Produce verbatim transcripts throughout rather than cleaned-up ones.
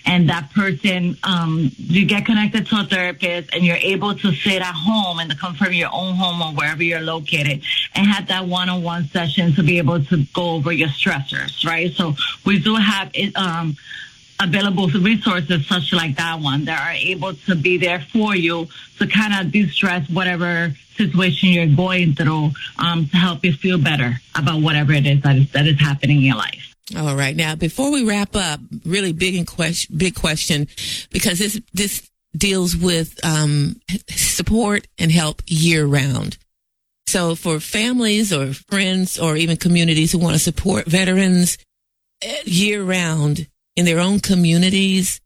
and that person, um, you get connected to a therapist, and you're able to sit at home in the comfort of your own home or wherever you're located, and have that one-on-one session to be able to go over your stressors, right? So we do have it, um, available resources such like that one that are able to be there for you to kind of de-stress whatever situation you're going through, um, to help you feel better about whatever it is that is, that is happening in your life. All right. Now, before we wrap up, really big and question, big question, because this, this deals with, um, support and help year round. So for families or friends or even communities who want to support veterans year round in their own communities,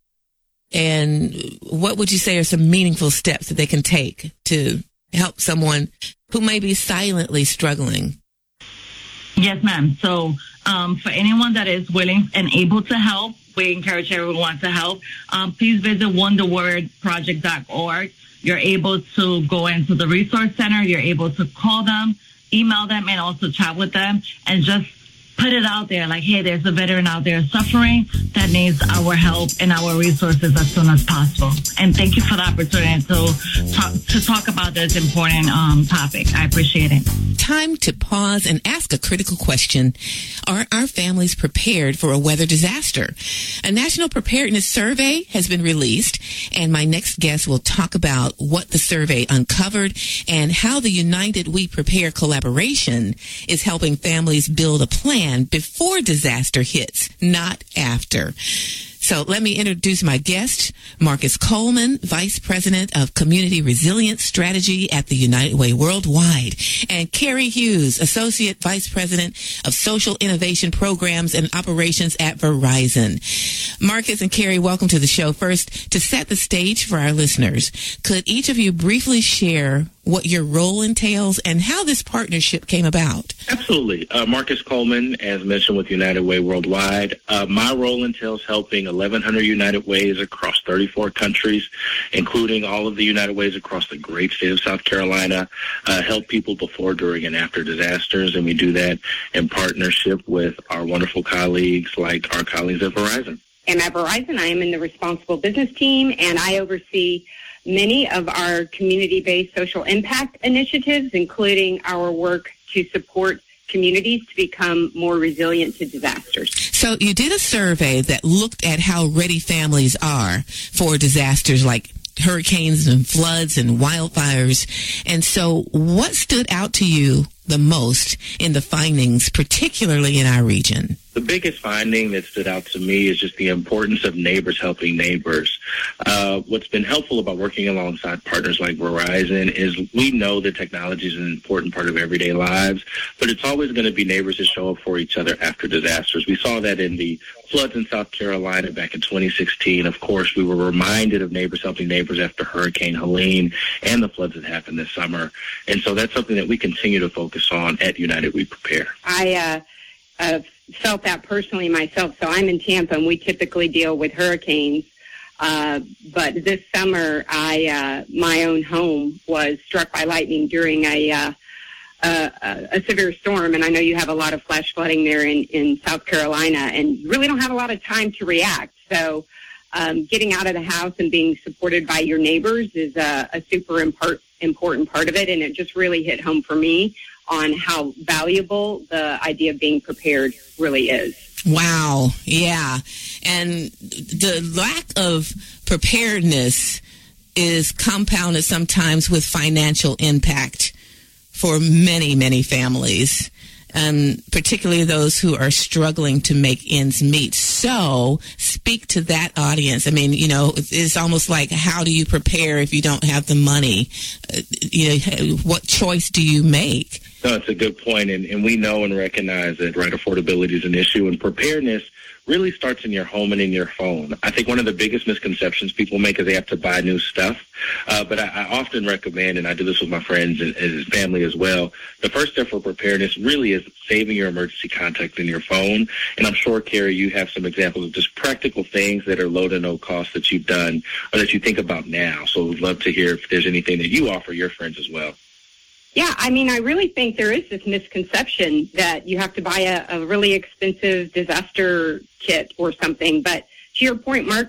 and what would you say are some meaningful steps that they can take to help someone who may be silently struggling? Yes, ma'am. So um, for anyone that is willing and able to help, we encourage everyone to help. Um, please visit wonder word project dot org. You're able to go into the resource center. You're able to call them, email them, and also chat with them, and just put it out there like, hey, there's a veteran out there suffering that needs our help and our resources as soon as possible. And thank you for the opportunity to talk, to talk about this important um, topic. I appreciate it. Time to pause and ask a critical question. Are our families prepared for a weather disaster? A national preparedness survey has been released, and my next guest will talk about what the survey uncovered and how the United We Prepare collaboration is helping families build a plan before disaster hits, not after. So let me introduce my guest, Marcus Coleman, Vice President of Community Resilience Strategy at the United Way Worldwide, and Carrie Hughes, Associate Vice President of Social Innovation Programs and Operations at Verizon. Marcus and Carrie, welcome to the show. First, to set the stage for our listeners, could each of you briefly share what your role entails and how this partnership came about? Absolutely. Uh, Marcus Coleman, as mentioned, with United Way Worldwide. Uh, my role entails helping eleven hundred United Ways across thirty-four countries, including all of the United Ways across the great state of South Carolina, uh, help people before, during, and after disasters. And we do that in partnership with our wonderful colleagues like our colleagues at Verizon. And at Verizon, I am in the responsible business team, and I oversee many of our community-based social impact initiatives, including our work to support communities to become more resilient to disasters. So you did a survey that looked at how ready families are for disasters like hurricanes and floods and wildfires. And so what stood out to you the most in the findings, particularly in our region? The biggest finding that stood out to me is just the importance of neighbors helping neighbors. Uh, what's been helpful about working alongside partners like Verizon is we know that technology is an important part of everyday lives, but it's always going to be neighbors that show up for each other after disasters. We saw that in the floods in South Carolina back in twenty sixteen. Of course, we were reminded of neighbors helping neighbors after Hurricane Helene and the floods that happened this summer. And so that's something that we continue to focus on at United We Prepare. I uh, uh, felt that personally myself. So I'm in Tampa, and we typically deal with hurricanes. Uh, but this summer, I uh, my own home was struck by lightning during a, uh, a a severe storm. And I know you have a lot of flash flooding there in, in South Carolina, and you really don't have a lot of time to react. So um, getting out of the house and being supported by your neighbors is a, a super impart, important part of it. And it just really hit home for me on how valuable the idea of being prepared really is. Wow. Yeah. And the lack of preparedness is compounded sometimes with financial impact for many, many families, um, particularly those who are struggling to make ends meet. So speak to that audience. I mean, you know, it's almost like, how do you prepare if you don't have the money? Uh, you know, what choice do you make? No, it's a good point, and, and we know and recognize that, right, affordability is an issue, and preparedness really starts in your home and in your phone. I think one of the biggest misconceptions people make is they have to buy new stuff, uh, but I, I often recommend, and I do this with my friends and, and family as well, the first step for preparedness really is saving your emergency contact in your phone, and I'm sure, Carrie, you have some examples of just practical things that are low to no cost that you've done or that you think about now, so we'd love to hear if there's anything that you offer your friends as well. Yeah, I mean, I really think there is this misconception that you have to buy a, a really expensive disaster kit or something. But to your point, Mark,